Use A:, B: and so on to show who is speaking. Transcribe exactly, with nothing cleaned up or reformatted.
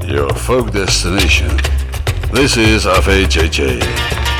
A: your folk destination. This is Ave J J.